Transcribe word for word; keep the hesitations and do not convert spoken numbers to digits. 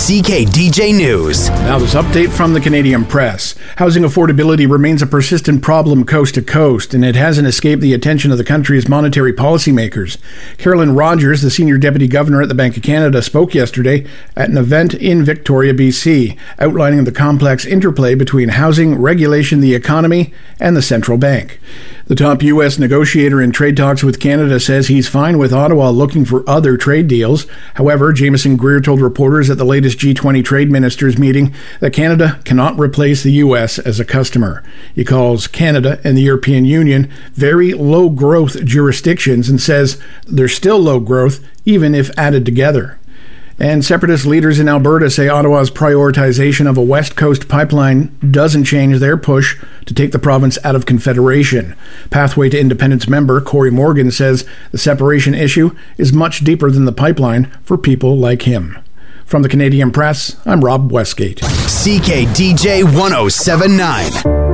C K D J News. Now this update from the Canadian Press. Housing affordability remains a persistent problem coast to coast, and it hasn't escaped the attention of the country's monetary policymakers. Carolyn Rogers, the senior deputy governor at the Bank of Canada, spoke yesterday at an event in Victoria, B C, outlining the complex interplay between housing, regulation, the economy, and the central bank. The top U S negotiator in trade talks with Canada says he's fine with Ottawa looking for other trade deals. However, Jameson Greer told reporters at the latest G twenty trade ministers meeting that Canada cannot replace the U S as a customer. He calls Canada and the European Union very low-growth jurisdictions and says they're still low growth even if added together. And separatist leaders in Alberta say Ottawa's prioritization of a West Coast pipeline doesn't change their push to take the province out of Confederation. Pathway to Independence member Corey Morgan says the separation issue is much deeper than the pipeline for people like him. From the Canadian Press, I'm Rob Westgate. C K D J one oh seven point nine.